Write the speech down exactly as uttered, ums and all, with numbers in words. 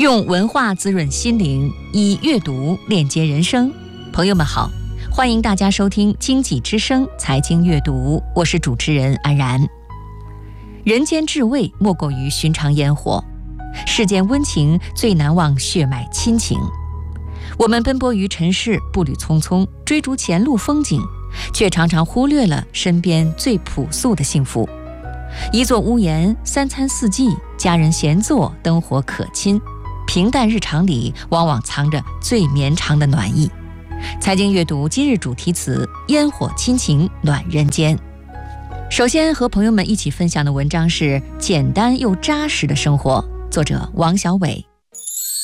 用文化滋润心灵，以阅读链接人生。朋友们好，欢迎大家收听经济之声财经阅读，我是主持人安然。人间至味莫过于寻常烟火，世间温情最难忘血脉亲情。我们奔波于尘世，步履匆匆，追逐前路风景，却常常忽略了身边最朴素的幸福。一座屋檐，三餐四季，家人闲坐，灯火可亲，平淡日常里往往藏着最绵长的暖意。财经阅读今日主题词：烟火亲情暖人间。首先和朋友们一起分享的文章是《简单又扎实的生活》，作者王小伟。